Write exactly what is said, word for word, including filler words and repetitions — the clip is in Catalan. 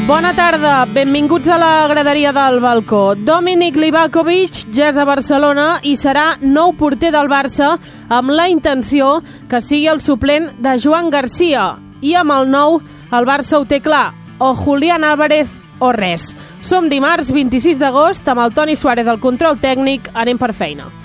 Bona tarda, benvinguts a la graderia del balcó. Dominic Livakovic ja és a Barcelona i serà nou porter del Barça amb la intenció que sigui el suplent de Joan Garcia. I amb el nou, el Barça ho té clar, o Julián Álvarez o res. Som dimarts vint-i-sis d'agost amb el Toni Suárez al control tècnic, anem per feina.